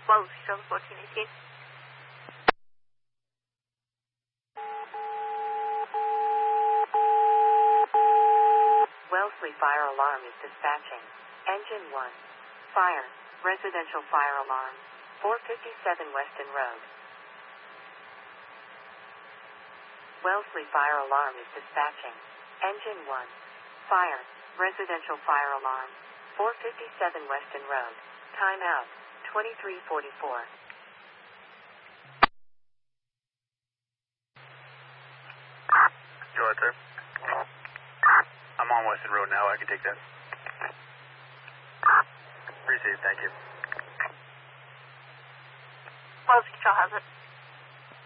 Wellesley, South 1418. Wellesley fire alarm is dispatching. Engine 1. Fire. Residential fire alarm. 457 Weston Road. Wellesley fire alarm is dispatching. Engine 1. Fire. Residential fire alarm. 457 Weston Road. Time out. 2344. Go ahead, sir. I'm on Weston Road now. I can take that. Received. Thank you. Wellesley Control has it.